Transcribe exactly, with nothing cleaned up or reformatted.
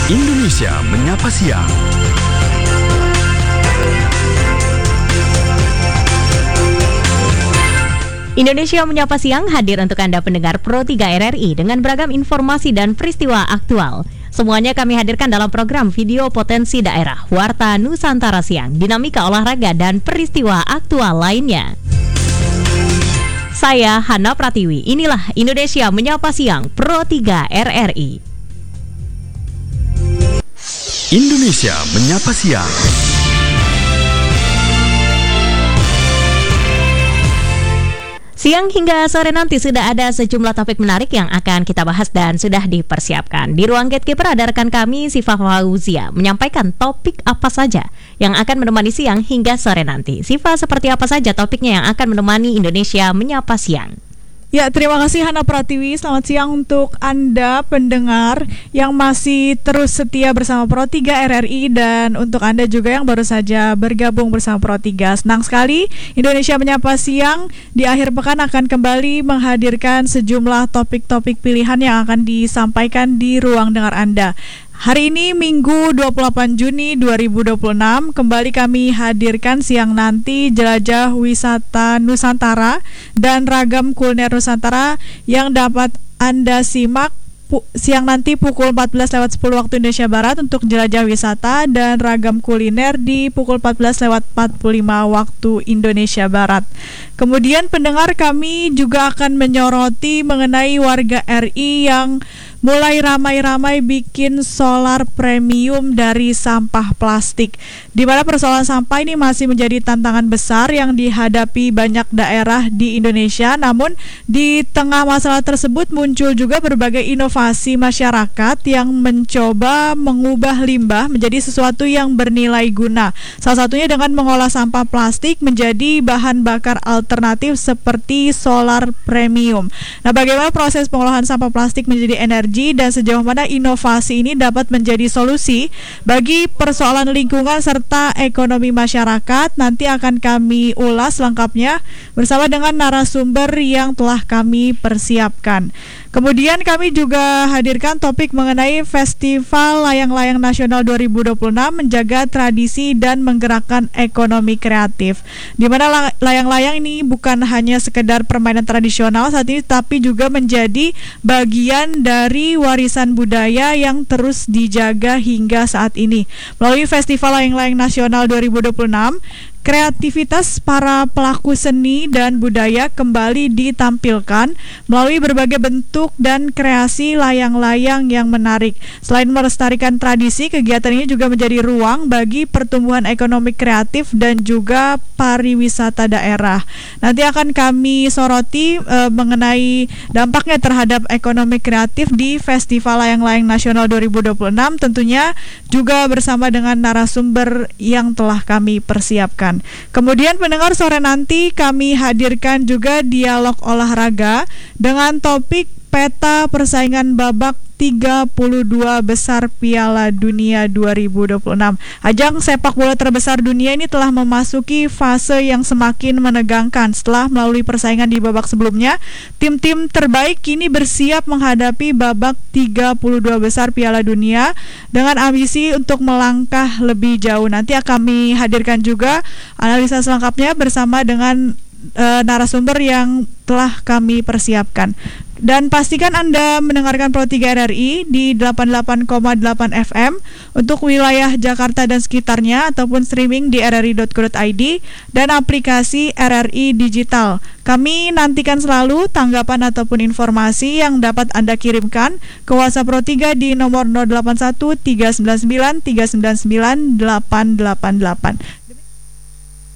Indonesia Menyapa Siang. Indonesia Menyapa Siang hadir untuk Anda pendengar Pro tiga R R I dengan beragam informasi dan peristiwa aktual. Semuanya kami hadirkan dalam program Video Potensi Daerah, Warta Nusantara Siang, dinamika olahraga dan peristiwa aktual lainnya. Saya Hana Pratiwi, inilah Indonesia Menyapa Siang Pro tiga R R I. Indonesia Menyapa Siang. Siang hingga sore nanti sudah ada sejumlah topik menarik yang akan kita bahas dan sudah dipersiapkan. Di ruang Gatekeeper ada rekan kami Siva Fauzia menyampaikan topik apa saja yang akan menemani siang hingga sore nanti. Siva, seperti apa saja topiknya yang akan menemani Indonesia Menyapa Siang? Ya, terima kasih Hana Pratiwi. Selamat siang untuk Anda pendengar yang masih terus setia bersama Pro tiga R R I dan untuk Anda juga yang baru saja bergabung bersama Pro tiga. Senang sekali Indonesia Menyapa Siang di akhir pekan akan kembali menghadirkan sejumlah topik-topik pilihan yang akan disampaikan di ruang dengar Anda. Hari ini Minggu dua puluh delapan Juni dua ribu dua puluh enam kembali kami hadirkan siang nanti jelajah wisata Nusantara dan ragam kuliner Nusantara yang dapat Anda simak pu- siang nanti pukul empat belas lewat sepuluh waktu Indonesia Barat untuk jelajah wisata dan ragam kuliner di pukul empat belas lewat empat puluh lima waktu Indonesia Barat. Kemudian pendengar kami juga akan menyoroti mengenai warga R I yang mulai ramai-ramai bikin solar premium dari sampah plastik, di mana persoalan sampah ini masih menjadi tantangan besar yang dihadapi banyak daerah di Indonesia. Namun di tengah masalah tersebut muncul juga berbagai inovasi masyarakat yang mencoba mengubah limbah menjadi sesuatu yang bernilai guna. Salah satunya dengan mengolah sampah plastik menjadi bahan bakar alternatif seperti solar premium. Nah, bagaimana proses pengolahan sampah plastik menjadi energi dan sejauh mana inovasi ini dapat menjadi solusi bagi persoalan lingkungan serta ekonomi masyarakat, nanti akan kami ulas lengkapnya bersama dengan narasumber yang telah kami persiapkan. Kemudian kami juga hadirkan topik mengenai Festival Layang-Layang Nasional dua ribu dua puluh enam menjaga tradisi dan menggerakkan ekonomi kreatif, di mana layang-layang ini bukan hanya sekedar permainan tradisional saat ini, tapi juga menjadi bagian dari warisan budaya yang terus dijaga hingga saat ini. Melalui Festival Layang-Layang Nasional dua ribu dua puluh enam, kreativitas para pelaku seni dan budaya kembali ditampilkan melalui berbagai bentuk dan kreasi layang-layang yang menarik. Selain melestarikan tradisi, kegiatan ini juga menjadi ruang bagi pertumbuhan ekonomi kreatif dan juga pariwisata daerah. Nanti akan kami soroti e, mengenai dampaknya terhadap ekonomi kreatif di Festival Layang-Layang Nasional dua ribu dua puluh enam, tentunya juga bersama dengan narasumber yang telah kami persiapkan. Kemudian pendengar, sore nanti kami hadirkan juga dialog olahraga dengan topik peta persaingan babak tiga puluh dua besar Piala Dunia dua ribu dua puluh enam. Ajang sepak bola terbesar dunia ini telah memasuki fase yang semakin menegangkan. Setelah melalui persaingan di babak sebelumnya, tim-tim terbaik kini bersiap menghadapi babak tiga puluh dua besar Piala Dunia dengan ambisi untuk melangkah lebih jauh. Nanti akan kami hadirkan juga analisa selengkapnya bersama dengan uh, narasumber yang telah kami persiapkan. Dan pastikan Anda mendengarkan Pro tiga R R I di delapan puluh delapan koma delapan F M untuk wilayah Jakarta dan sekitarnya, ataupun streaming di r r i dot co dot i d dan aplikasi R R I Digital. Kami nantikan selalu tanggapan ataupun informasi yang dapat Anda kirimkan ke WhatsApp Pro tiga di nomor nol delapan satu tiga sembilan sembilan tiga sembilan sembilan delapan delapan delapan.